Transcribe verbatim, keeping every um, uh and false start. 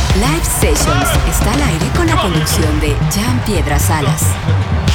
Live Sessions está al aire con la conducción de Jan Piedras Salas.